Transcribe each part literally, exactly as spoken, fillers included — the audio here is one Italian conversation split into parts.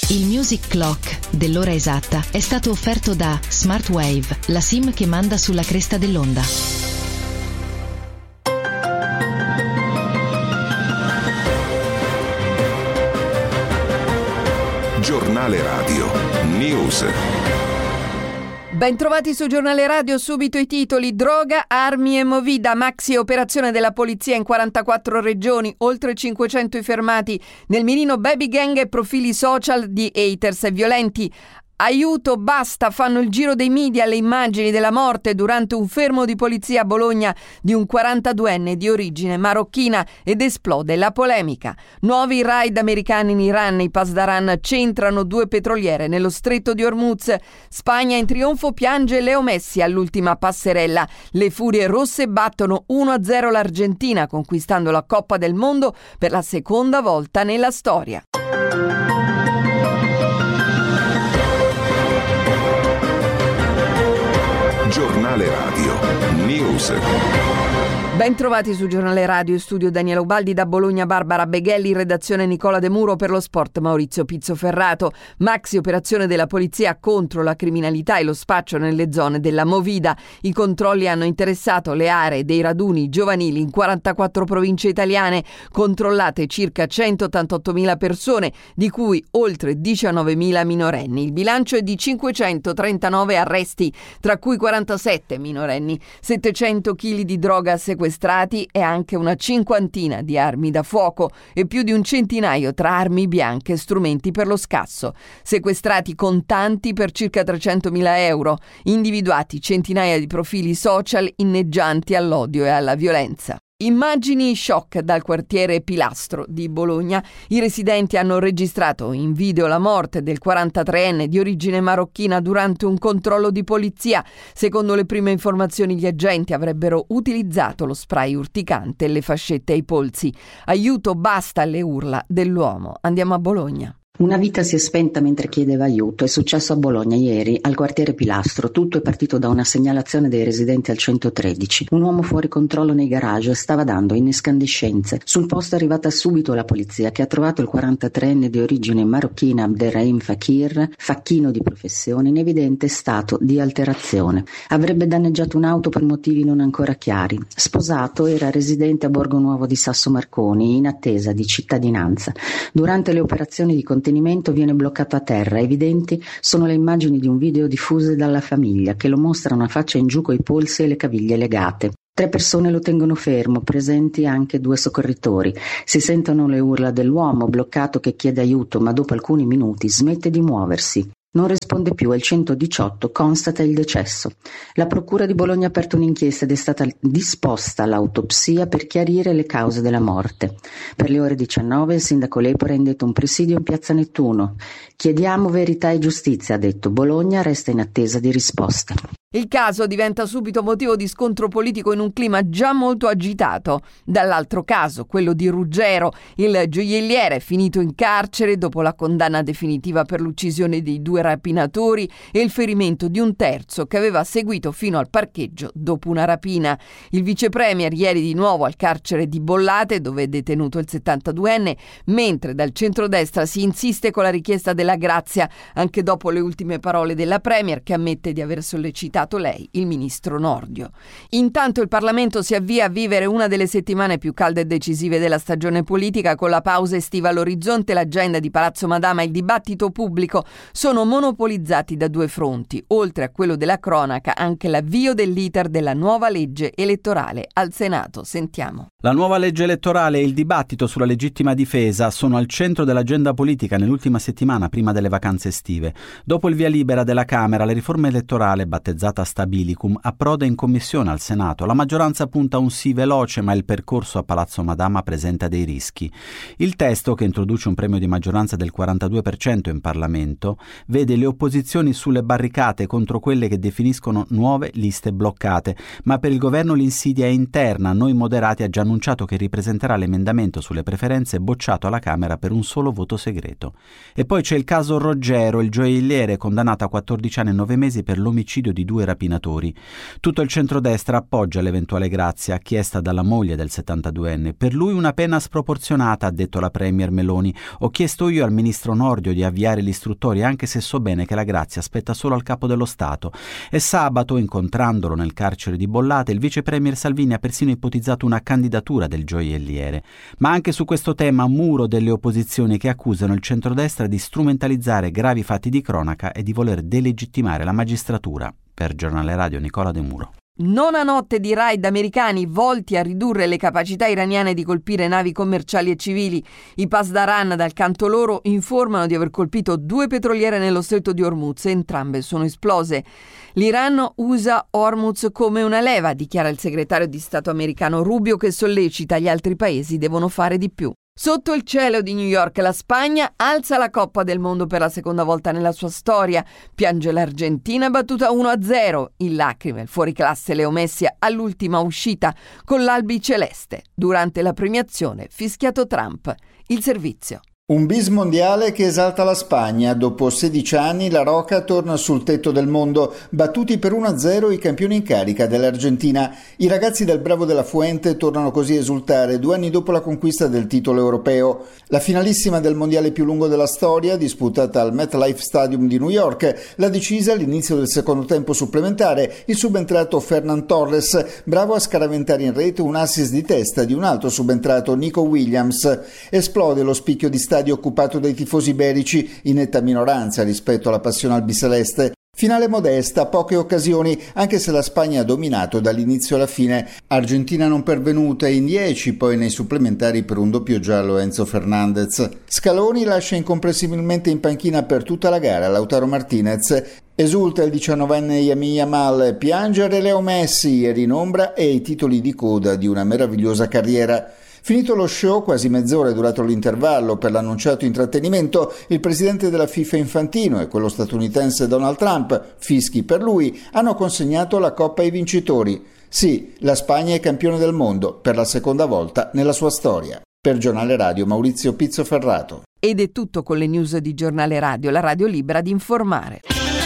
Il Music Clock dell'ora esatta è stato offerto da Smartwave, la SIM che manda sulla cresta dell'onda. Giornale Radio News. Bentrovati su Giornale Radio, subito i titoli. Droga, armi e movida, maxi operazione della polizia in quarantaquattro regioni, oltre cinquecento i fermati, nel mirino baby gang e profili social di haters e violenti. Aiuto, basta, fanno il giro dei media le immagini della morte durante un fermo di polizia a Bologna di un quarantaduenne di origine marocchina ed esplode la polemica. Nuovi raid americani in Iran, i Pasdaran centrano due petroliere nello stretto di Hormuz. Spagna in trionfo piange Leo Messi all'ultima passerella. Le furie rosse battono uno a zero l'Argentina, conquistando la Coppa del Mondo per la seconda volta nella storia. Giornale Radio News. Ben trovati su Giornale Radio, studio Daniela Ubaldi, da Bologna Barbara Beghelli, redazione Nicola De Muro, per lo sport Maurizio Pizzoferrato. Maxi operazione della polizia contro la criminalità e lo spaccio nelle zone della Movida. I controlli hanno interessato le aree dei raduni giovanili in quarantaquattro province italiane, controllate circa centottantottomila persone, di cui oltre diciannovemila minorenni. Il bilancio è di cinquecentotrentanove arresti, tra cui quarantasette minorenni, settecento chili di droga sequestrati e anche una cinquantina di armi da fuoco e più di un centinaio tra armi bianche e strumenti per lo scasso. Sequestrati contanti per circa trecentomila euro, individuati centinaia di profili social inneggianti all'odio e alla violenza. Immagini shock dal quartiere Pilastro di Bologna. I residenti hanno registrato in video la morte del quarantatreenne di origine marocchina durante un controllo di polizia. Secondo le prime informazioni, gli agenti avrebbero utilizzato lo spray urticante e le fascette ai polsi. Aiuto, basta, le urla dell'uomo. Andiamo a Bologna. Una vita si è spenta mentre chiedeva aiuto. È successo a Bologna ieri, al quartiere Pilastro. Tutto è partito da una segnalazione dei residenti al centotredici. Un uomo fuori controllo nei garage stava dando incandescenze. Sul posto è arrivata subito la polizia, che ha trovato il quarantatreenne di origine marocchina Abderrahim Fakir, facchino di professione, in evidente stato di alterazione. Avrebbe danneggiato un'auto per motivi non ancora chiari. Sposato, era residente a Borgo Nuovo di Sasso Marconi, in attesa di cittadinanza. Durante le operazioni di contenimento viene bloccato a terra. Evidenti sono le immagini di un video diffuse dalla famiglia, che lo mostrano a faccia in giù coi polsi e le caviglie legate. Tre persone lo tengono fermo, presenti anche due soccorritori. Si sentono le urla dell'uomo bloccato che chiede aiuto, ma dopo alcuni minuti smette di muoversi. Non risponde più e il centodiciotto constata il decesso. La Procura di Bologna ha aperto un'inchiesta ed è stata disposta l'autopsia per chiarire le cause della morte. Per le ore diciannove il sindaco Lepore ha indetto un presidio in piazza Nettuno. Chiediamo verità e giustizia, ha detto. Bologna resta in attesa di risposte. Il caso diventa subito motivo di scontro politico in un clima già molto agitato. Dall'altro caso, quello di Ruggero, il gioielliere è finito in carcere dopo la condanna definitiva per l'uccisione dei due rapinatori e il ferimento di un terzo che aveva seguito fino al parcheggio dopo una rapina. Il vice premier ieri di nuovo al carcere di Bollate, dove è detenuto il settantaduenne, mentre dal centrodestra si insiste con la richiesta della grazia, anche dopo le ultime parole della premier, che ammette di aver sollecitato lei, il ministro Nordio. Intanto il Parlamento si avvia a vivere una delle settimane più calde e decisive della stagione politica. Con la pausa estiva all'orizzonte, l'agenda di Palazzo Madama e il dibattito pubblico sono monopolizzati da due fronti. Oltre a quello della cronaca, anche l'avvio dell'iter della nuova legge elettorale al Senato. Sentiamo. La nuova legge elettorale e il dibattito sulla legittima difesa sono al centro dell'agenda politica nell'ultima settimana prima delle vacanze estive. Dopo il via libera della Camera, la riforma elettorale, battezzata Stabilicum, approda in commissione al Senato. La maggioranza punta a un sì veloce, ma il percorso a Palazzo Madama presenta dei rischi. Il testo, che introduce un premio di maggioranza del quarantadue per cento in Parlamento, vede le opposizioni sulle barricate contro quelle che definiscono nuove liste bloccate, ma per il governo l'insidia è interna. Noi Moderati ha già annunciato che ripresenterà l'emendamento sulle preferenze bocciato alla Camera per un solo voto segreto. E poi c'è il caso Ruggero, il gioielliere condannato a quattordici anni e nove mesi per l'omicidio di due due rapinatori. Tutto il centrodestra appoggia l'eventuale grazia chiesta dalla moglie del settantaduenne. Per lui una pena sproporzionata, ha detto la premier Meloni. Ho chiesto io al ministro Nordio di avviare l'istruttoria, anche se so bene che la grazia spetta solo al capo dello Stato. E sabato, incontrandolo nel carcere di Bollate, il vice premier Salvini ha persino ipotizzato una candidatura del gioielliere. Ma anche su questo tema muro delle opposizioni che accusano il centrodestra di strumentalizzare gravi fatti di cronaca e di voler delegittimare la magistratura. Per Giornale Radio, Nicola De Muro. Nona notte di raid americani volti a ridurre le capacità iraniane di colpire navi commerciali e civili. I Pasdaran, dal canto loro, informano di aver colpito due petroliere nello stretto di Hormuz e entrambe sono esplose. L'Iran usa Hormuz come una leva, dichiara il segretario di Stato americano Rubio, che sollecita gli altri paesi devono fare di più. Sotto il cielo di New York la Spagna alza la Coppa del Mondo per la seconda volta nella sua storia. Piange l'Argentina battuta uno a zero. In lacrime il fuoriclasse Leo Messi all'ultima uscita con l'albi celeste. Durante la premiazione fischiato Trump. Il servizio. Un bis mondiale che esalta la Spagna. Dopo sedici anni la Roca torna sul tetto del mondo, battuti per uno a zero i campioni in carica dell'Argentina. I ragazzi del Bravo della Fuente tornano così a esultare due anni dopo la conquista del titolo europeo. La finalissima del mondiale più lungo della storia, disputata al MetLife Stadium di New York, l'ha decisa all'inizio del secondo tempo supplementare il subentrato Fernan Torres, bravo a scaraventare in rete un assist di testa di un altro subentrato, Nico Williams. Esplode lo spicchio di stadio occupato dai tifosi iberici, in netta minoranza rispetto alla passione albiceleste. Finale modesta, poche occasioni, anche se la Spagna ha dominato dall'inizio alla fine. Argentina non pervenuta in dieci, poi nei supplementari per un doppio giallo Enzo Fernandez. Scaloni lascia incomprensibilmente in panchina per tutta la gara Lautaro Martinez. Esulta il diciannovenne Yamin Yamal, piangere Leo Messi, ieri in ombra, e i titoli di coda di una meravigliosa carriera. Finito lo show, quasi mezz'ora è durato l'intervallo per l'annunciato intrattenimento, il presidente della FIFA Infantino e quello statunitense Donald Trump, fischi per lui, hanno consegnato la Coppa ai vincitori. Sì, la Spagna è campione del mondo per la seconda volta nella sua storia. Per Giornale Radio, Maurizio Pizzoferrato. Ed è tutto con le news di Giornale Radio, la radio libera di informare.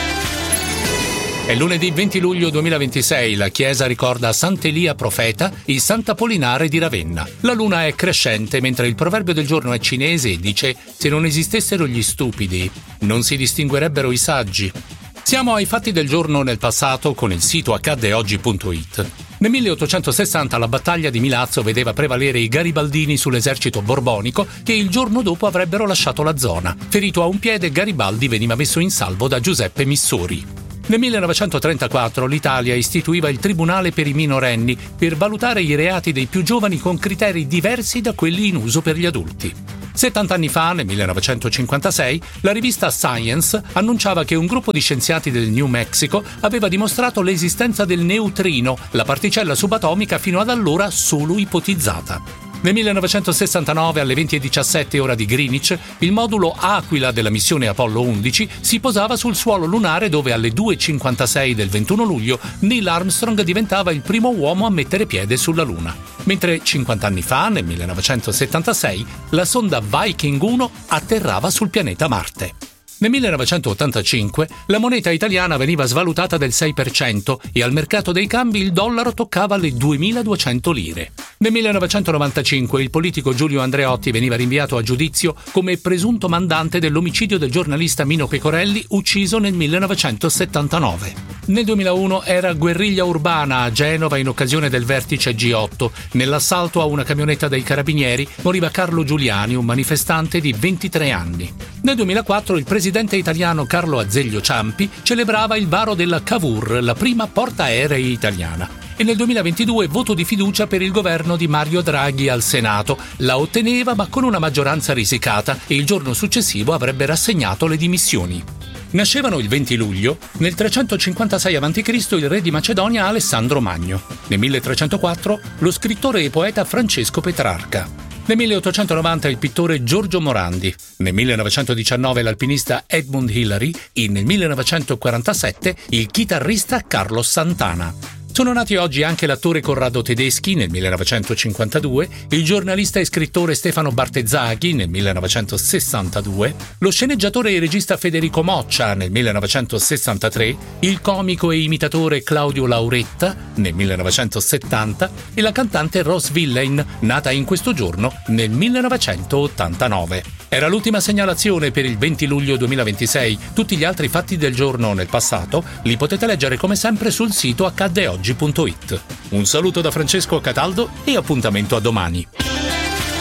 È lunedì venti luglio duemilaventisei, la Chiesa ricorda Sant'Elia profeta e Sant'Apollinare di Ravenna. La luna è crescente, mentre il proverbio del giorno è cinese e dice: se non esistessero gli stupidi, non si distinguerebbero i saggi. Siamo ai fatti del giorno nel passato con il sito accadde oggi punto it. Nel milleottocentosessanta la battaglia di Milazzo vedeva prevalere i garibaldini sull'esercito borbonico, che il giorno dopo avrebbero lasciato la zona. Ferito a un piede, Garibaldi veniva messo in salvo da Giuseppe Missori. Nel millenovecentotrentaquattro l'Italia istituiva il Tribunale per i minorenni per valutare i reati dei più giovani con criteri diversi da quelli in uso per gli adulti. settanta anni fa, nel millenovecentocinquantasei, la rivista Science annunciava che un gruppo di scienziati del New Mexico aveva dimostrato l'esistenza del neutrino, la particella subatomica fino ad allora solo ipotizzata. Nel millenovecentosessantanove, alle venti e diciassette ora di Greenwich, il modulo Aquila della missione Apollo undici si posava sul suolo lunare, dove alle due e cinquantasei del ventuno luglio Neil Armstrong diventava il primo uomo a mettere piede sulla Luna. Mentre cinquanta anni fa, nel millenovecentosettantasei, la sonda Viking uno atterrava sul pianeta Marte. Nel millenovecentottantacinque la moneta italiana veniva svalutata del sei per cento e al mercato dei cambi il dollaro toccava le duemiladuecento lire. Nel millenovecentonovantacinque il politico Giulio Andreotti veniva rinviato a giudizio come presunto mandante dell'omicidio del giornalista Mino Pecorelli, ucciso nel millenovecentosettantanove. Nel duemilauno era guerriglia urbana a Genova in occasione del vertice G otto. Nell'assalto a una camionetta dei carabinieri moriva Carlo Giuliani, un manifestante di ventitré anni. Nel duemilaquattro il presidente italiano Carlo Azeglio Ciampi celebrava il varo della Cavour, la prima portaerei italiana. E nel duemilaventidue voto di fiducia per il governo di Mario Draghi al Senato. La otteneva, ma con una maggioranza risicata, e il giorno successivo avrebbe rassegnato le dimissioni. Nascevano il venti luglio, nel trecentocinquantasei avanti Cristo il re di Macedonia Alessandro Magno. Nel milletrecentoquattro lo scrittore e poeta Francesco Petrarca. Nel milleottocentonovanta il pittore Giorgio Morandi. Nel millenovecentodiciannove l'alpinista Edmund Hillary e nel millenovecentoquarantasette il chitarrista Carlos Santana. Sono nati oggi anche l'attore Corrado Tedeschi nel millenovecentocinquantadue, il giornalista e scrittore Stefano Bartezzaghi nel millenovecentosessantadue, lo sceneggiatore e regista Federico Moccia nel millenovecentosessantatré, il comico e imitatore Claudio Lauretta nel millenovecentosettanta e la cantante Rose Villain, nata in questo giorno nel millenovecentottantanove. Era l'ultima segnalazione per il venti luglio duemilaventisei. Tutti gli altri fatti del giorno nel passato li potete leggere come sempre sul sito accadde oggi punto it. Un saluto da Francesco Cataldo e appuntamento a domani.